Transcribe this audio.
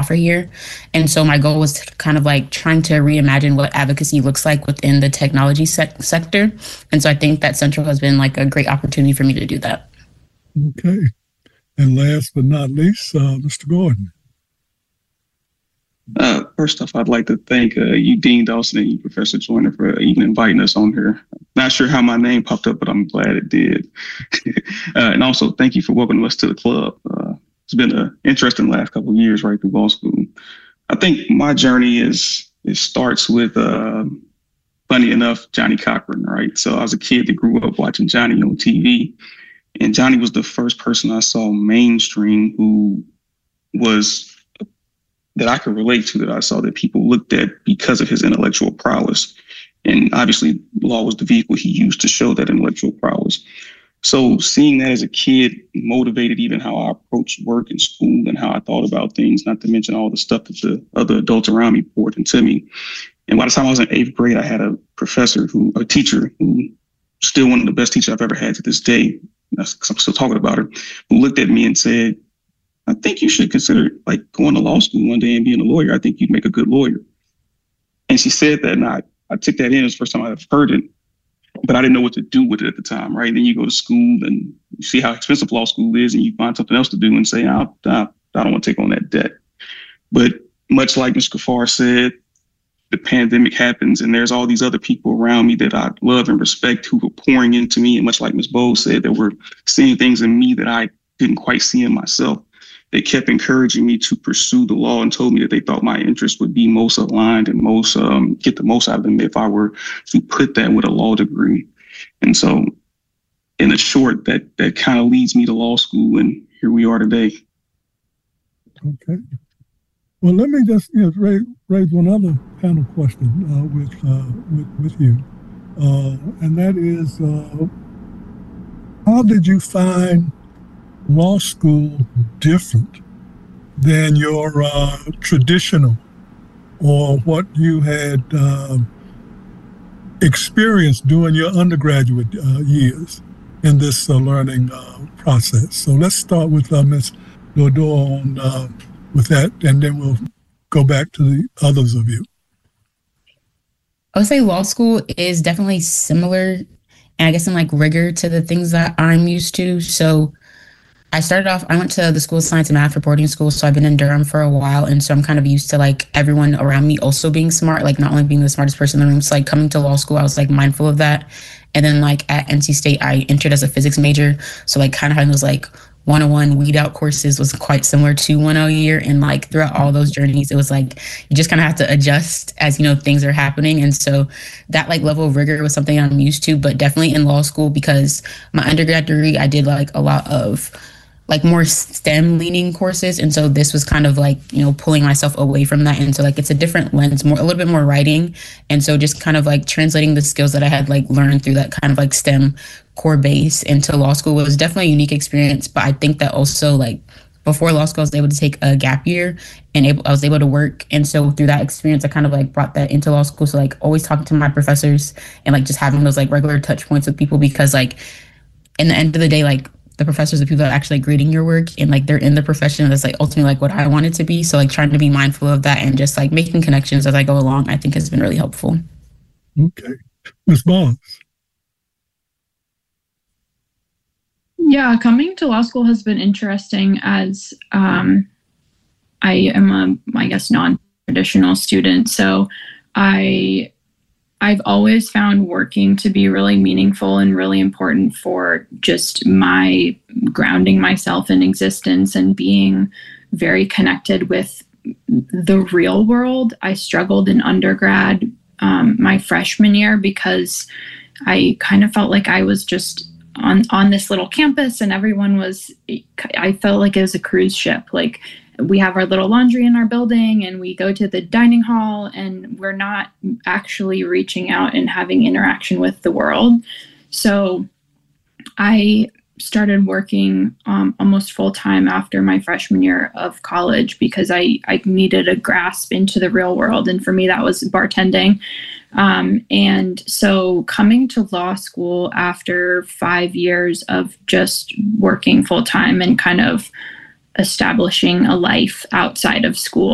offer here. And so my goal was to kind of like trying to reimagine what advocacy looks like within the technology sector. And so I think that Central has been like a great opportunity for me to do that. Okay. And last but not least, Mr. Gordon. First off, I'd like to thank you, Dean Dawson, and you, Professor Joyner, for even inviting us on here. Not sure how my name popped up, but I'm glad it did. And also, thank you for welcoming us to the club. It's been an interesting last couple of years right through law school. I think my journey starts with, funny enough, Johnnie Cochran, right? So I was a kid that grew up watching Johnny on TV, and Johnny was the first person I saw mainstream who was that I could relate to, that I saw that people looked at because of his intellectual prowess. And obviously, law was the vehicle he used to show that intellectual prowess. So seeing that as a kid motivated even how I approached work and school and how I thought about things, not to mention all the stuff that the other adults around me poured into me. And by the time I was in 8th grade, I had a teacher who still one of the best teachers I've ever had to this day, because I'm still talking about her, who looked at me and said, I think you should consider like going to law school one day and being a lawyer. I think you'd make a good lawyer. And she said that, and I took that in. It was the first time I ever heard it, but I didn't know what to do with it at the time, right? Then you go to school and you see how expensive law school is, and you find something else to do and say, I don't want to take on that debt. But much like Mr. Ghaffar said, the pandemic happens and there's all these other people around me that I love and respect who were pouring into me. And much like Ms. Bowles said, that were seeing things in me that I didn't quite see in myself. They kept encouraging me to pursue the law and told me that they thought my interest would be most aligned and most get the most out of them if I were to put that with a law degree. And so in a short, that kind of leads me to law school, and here we are today. Okay. Well, let me just raise one other kind of question with you, and that is, how did you find law school different than your traditional or what you had experienced during your undergraduate years in this learning process? So let's start with Ms. Dodor with that, and then we'll go back to the others of you. I would say law school is definitely similar, and I guess in like rigor to the things that I'm used to. So I went to the School of Science and Math for boarding school, so I've been in Durham for a while, and so I'm kind of used to like everyone around me also being smart, like not only being the smartest person in the room. So like coming to law school, I was like mindful of that. And then like at NC State, I entered as a physics major, so like kind of having those like 101 weed out courses was quite similar to 101 year. And like throughout all those journeys, it was like you just kind of have to adjust as things are happening. And so that like level of rigor was something I'm used to, but definitely in law school, because my undergrad degree, I did like a lot of like more STEM leaning courses. And so this was kind of like, pulling myself away from that. And so like, it's a different lens, a little bit more writing. And so just kind of like translating the skills that I had like learned through that kind of like STEM core base into law school was definitely a unique experience. But I think that also like before law school, I was able to take a gap year and I was able to work. And so through that experience, I kind of like brought that into law school. So like always talking to my professors and like just having those like regular touch points with people, because like in the end of the day, like the professors are people that are actually grading your work and like they're in the profession. That's like ultimately like what I wanted to be. So like trying to be mindful of that and just like making connections as I go along, I think has been really helpful. Okay. Ms. Barnes. Yeah, coming to law school has been interesting as I am a, I guess, non-traditional student. So I've always found working to be really meaningful and really important for just my grounding myself in existence and being very connected with the real world. I struggled in undergrad my freshman year because I kind of felt like I was just on this little campus and everyone was, I felt like it was a cruise ship. Like we have our little laundry in our building and we go to the dining hall and we're not actually reaching out and having interaction with the world. So I started working almost full time after my freshman year of college because I needed a grasp into the real world. And for me, that was bartending. And so coming to law school after 5 years of just working full time and kind of establishing a life outside of school